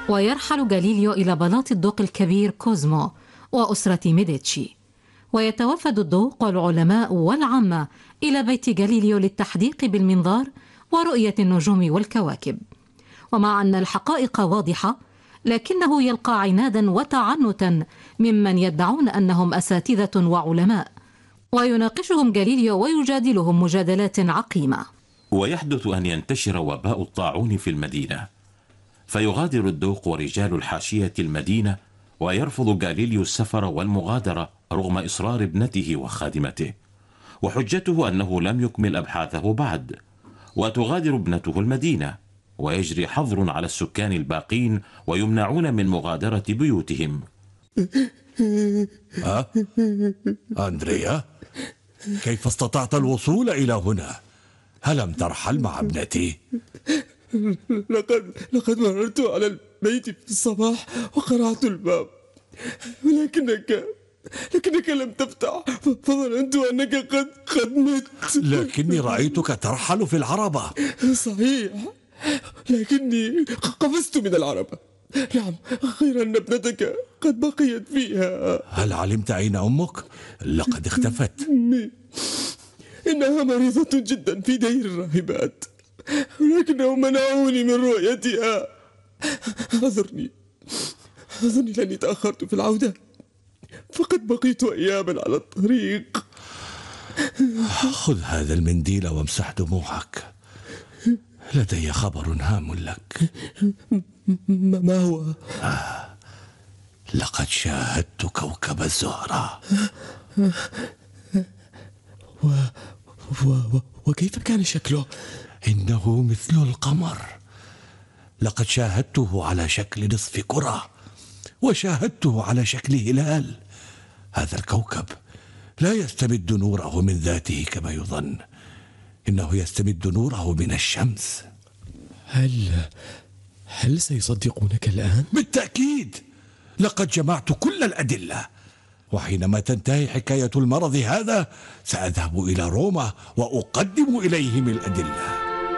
ويرحل غاليليو إلى بلاط الدوق الكبير كوزمو وأسرة ميديتشي، ويتوافد الدوق والعلماء والعامة إلى بيت غاليليو للتحديق بالمنظار ورؤية النجوم والكواكب. ومع أن الحقائق واضحة، لكنه يلقى عنادا وتعنتا ممن يدعون أنهم أساتذة وعلماء، ويناقشهم غاليليو ويجادلهم مجادلات عقيمة. ويحدث أن ينتشر وباء الطاعون في المدينة، فيغادر الدوق ورجال الحاشية المدينة، ويرفض غاليليو السفر والمغادرة رغم إصرار ابنته وخادمته، وحجته أنه لم يكمل أبحاثه بعد. وتغادر ابنته المدينة، ويجري حظر على السكان الباقين ويمنعون من مغادرة بيوتهم. أندريا، كيف استطعت الوصول إلى هنا؟ هلم ترحل مع ابنتي؟ لقد مررت على البيت في الصباح وقرعت الباب، لكنك لم تفتح، فظننت أنك قد مت. لكني رأيتك ترحل في العربة. صحيح، لكني قفزت من العربة. نعم، غير أن ابنتك قد بقيت فيها. هل علمت أين أمك؟ لقد اختفت. إنها مريضة جدا في دير الراهبات، ولكنهم منعوني من رؤيتها. أعذرني لأني تأخرت في العودة، فقد بقيت أياما على الطريق. خذ هذا المنديل وامسح دموعك، لدي خبر هام لك. ما هو؟ لقد شاهدت كوكب الزهرة. وكيف كان شكله؟ إنه مثل القمر. لقد شاهدته على شكل نصف كرة، وشاهدته على شكل هلال. هذا الكوكب لا يستمد نوره من ذاته كما يظن، إنه يستمد نوره من الشمس. هل سيصدقونك الآن؟ بالتأكيد، لقد جمعت كل الأدلة، وحينما تنتهي حكاية المرض هذا سأذهب إلى روما وأقدم إليهم الأدلة.